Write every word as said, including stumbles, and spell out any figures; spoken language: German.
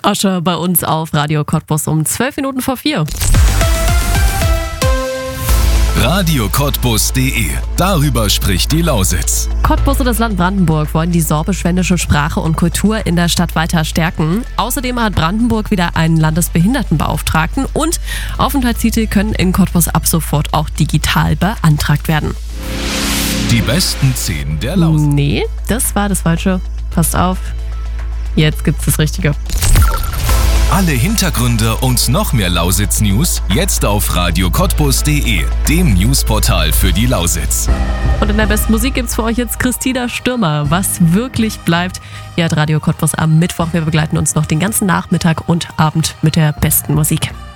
Asche bei uns auf Radio Cottbus um zwölf Minuten vor vier. Radio Cottbus punkt de. Darüber spricht die Lausitz. Cottbus und das Land Brandenburg wollen die sorbisch-schwäbische Sprache und Kultur in der Stadt weiter stärken. Außerdem hat Brandenburg wieder einen Landesbehindertenbeauftragten und Aufenthaltstitel können in Cottbus ab sofort auch digital beantragt werden. Die besten zehn der Lausitz. Nee, das war das Falsche. Passt auf, jetzt gibt's das Richtige. Alle Hintergründe und noch mehr Lausitz-News jetzt auf Radio Cottbus punkt de, dem Newsportal für die Lausitz. Und in der besten Musik gibt's für euch jetzt Christina Stürmer. Was wirklich bleibt, hier hat Radio Cottbus am Mittwoch. Wir begleiten uns noch den ganzen Nachmittag und Abend mit der besten Musik.